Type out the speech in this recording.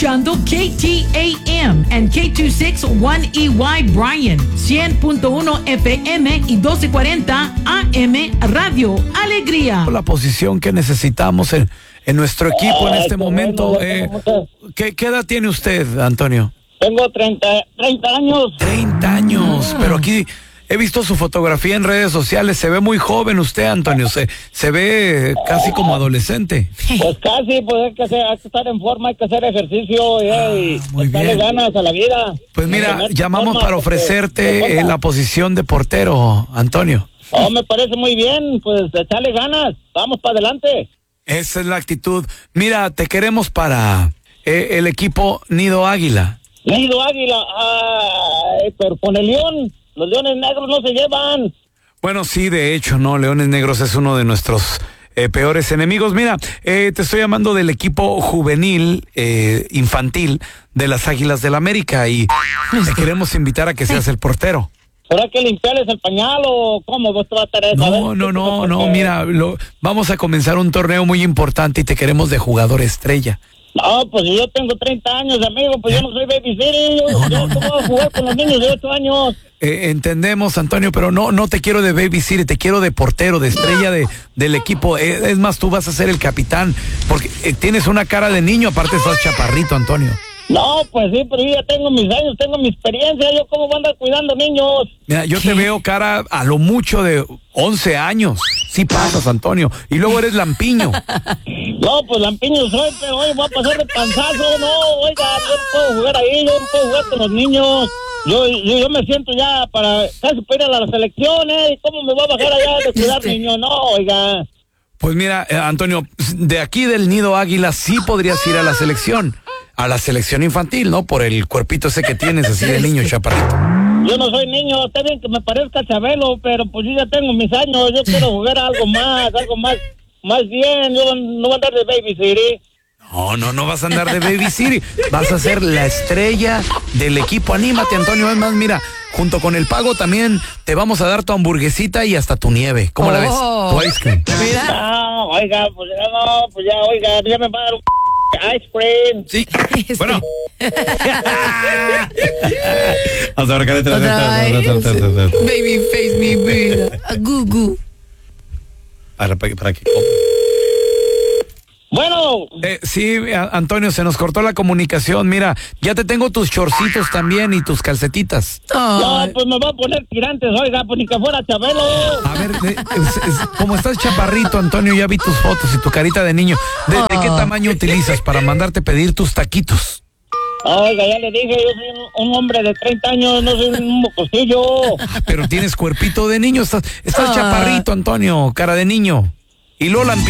escuchando KTAM and K261EY Bryan, 100.1 FM y 1240 AM Radio Alegría. La posición que necesitamos en nuestro equipo en este momento. ¿Qué edad tiene usted, Antonio? Tengo 30 años. 30 años, pero aquí he visto su fotografía en redes sociales. Se ve muy joven usted, Antonio. Se ve casi como adolescente. Pues casi, pues hay que estar en forma, hay que hacer ejercicio y darle ganas a la vida. Pues mira, llamamos para ofrecerte la posición de portero, Antonio. Oh, me parece muy bien, pues echarle ganas, vamos para adelante. Esa es la actitud. Mira, te queremos para el equipo Nido Águila. Nido Águila, pero con el León, los Leones Negros no se llevan. Bueno, sí, de hecho, no, Leones Negros es uno de nuestros peores enemigos. Mira, te estoy llamando del equipo juvenil, infantil, de las Águilas del América y te queremos invitar a que seas el portero. ¿Será que limpiarles el pañal o cómo vos te vas a traer? No, mira, vamos a comenzar un torneo muy importante y te queremos de jugador estrella. No, pues yo tengo 30 años, amigo, pues yo no soy babysitter, yo voy a jugar con los niños de 8 años. Entendemos, Antonio, pero no te quiero de babysitter, te quiero de portero, de estrella del equipo. Es más, tú vas a ser el capitán, porque tienes una cara de niño, aparte estás chaparrito, Antonio. No, pues sí, pero yo ya tengo mis años, tengo mi experiencia, yo cómo voy a andar cuidando niños. Mira, yo te veo cara a lo mucho de 11 años. Sí pasas, Antonio. Y luego eres lampiño. No, pues lampiño soy, pero hoy voy a pasar de panzazo. No, oiga, yo no puedo jugar ahí, yo no puedo jugar con los niños. Yo me siento ya casi para ir a las elecciones. ¿Cómo me voy a bajar allá de cuidar niños? No, oiga. Pues mira, Antonio, de aquí del Nido Águila sí podrías ir a la selección infantil, ¿no? Por el cuerpito ese que tienes, así de niño chaparrito. Yo no soy niño, está bien que me parezca Chabelo, pero pues yo ya tengo mis años, yo quiero jugar algo más bien, yo no voy a andar de babysitter. No vas a andar de babysitter, vas a ser la estrella del equipo. Anímate, Antonio, es más, mira, junto con el pago también te vamos a dar tu hamburguesita y hasta tu nieve. ¿Cómo la ves? Tu ice cream. Mira. No, oiga, ya me va a dar un ice cream. Sí. Bueno. Hasta ahora, Baby face me, vida. Gugu. Para que Bueno. Sí, Antonio, se nos cortó la comunicación. Mira, ya te tengo tus chorcitos también y tus calcetitas. No, pues me va a poner tirantes, oiga, pues ni que fuera Chabelo. A ver, como estás chaparrito, Antonio, ya vi tus fotos y tu carita de niño. ¿De qué tamaño utilizas para mandarte pedir tus taquitos? Oiga, ya le dije, yo soy un hombre de 30 años, no soy un mocosillo. Pero tienes cuerpito de niño, estás chaparrito, Antonio, cara de niño. Y Lola